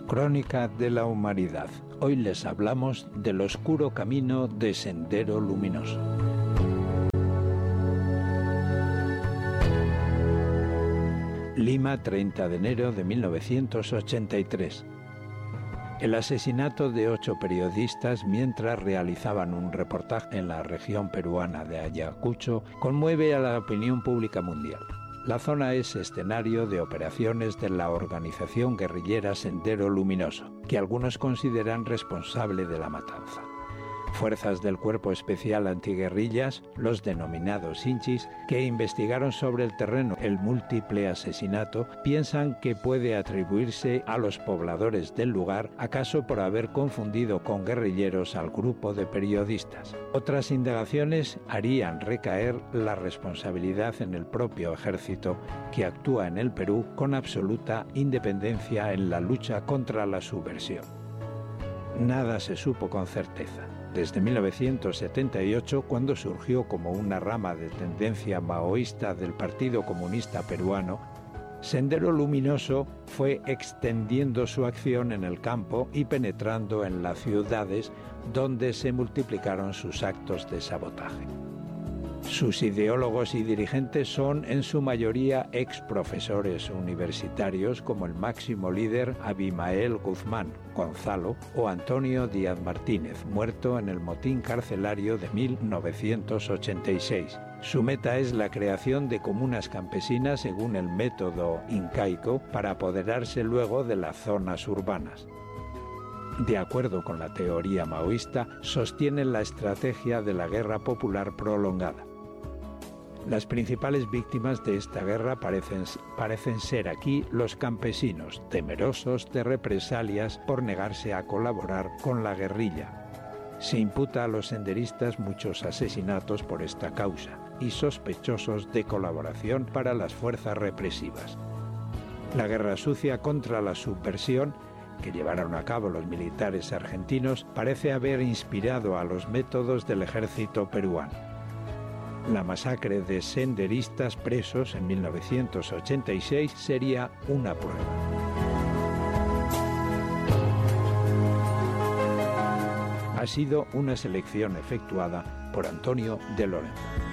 Crónica de la humanidad. Hoy les hablamos del oscuro camino de Sendero Luminoso. Lima, 30 de enero de 1983. El asesinato de 8 periodistas mientras realizaban un reportaje en la región peruana de Ayacucho conmueve a la opinión pública mundial. La zona es escenario de operaciones de la organización guerrillera Sendero Luminoso, que algunos consideran responsable de la matanza. Fuerzas del Cuerpo Especial Antiguerrillas, los denominados Hinchis, que investigaron sobre el terreno el múltiple asesinato, piensan que puede atribuirse a los pobladores del lugar, acaso por haber confundido con guerrilleros al grupo de periodistas. Otras indagaciones harían recaer la responsabilidad en el propio ejército, que actúa en el Perú con absoluta independencia en la lucha contra la subversión. Nada se supo con certeza. Desde 1978, cuando surgió como una rama de tendencia maoísta del Partido Comunista Peruano, Sendero Luminoso fue extendiendo su acción en el campo y penetrando en las ciudades, donde se multiplicaron sus actos de sabotaje. Sus ideólogos y dirigentes son en su mayoría ex-profesores universitarios como el máximo líder Abimael Guzmán Gonzalo o Antonio Díaz Martínez, muerto en el motín carcelario de 1986. Su meta es la creación de comunas campesinas según el método incaico para apoderarse luego de las zonas urbanas. De acuerdo con la teoría maoísta, sostienen la estrategia de la guerra popular prolongada. Las principales víctimas de esta guerra parecen ser aquí los campesinos, temerosos de represalias por negarse a colaborar con la guerrilla. Se imputa a los senderistas muchos asesinatos por esta causa y sospechosos de colaboración para las fuerzas represivas. La guerra sucia contra la subversión que llevaron a cabo los militares argentinos parece haber inspirado a los métodos del ejército peruano. La masacre de senderistas presos en 1986 sería una prueba. Ha sido una selección efectuada por Antonio de Lorenzo.